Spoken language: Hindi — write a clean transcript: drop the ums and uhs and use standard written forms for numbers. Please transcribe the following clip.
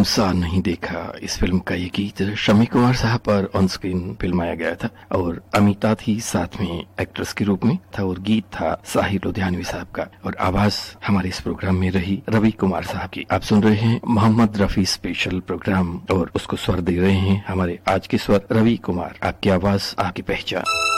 इंसान नहीं देखा, इस फिल्म का ये गीत शम्मी कुमार साहब पर ऑन स्क्रीन फिल्माया गया था और अमिता थी साथ में एक्ट्रेस के रूप में था और गीत था साहिर लुधियानवी साहब का और आवाज हमारे इस प्रोग्राम में रही रवि कुमार साहब की। आप सुन रहे हैं मोहम्मद रफी स्पेशल प्रोग्राम और उसको स्वर दे रहे हैं हमारे आज के स्वर रवि कुमार। आपकी आवाज आपकी पहचान।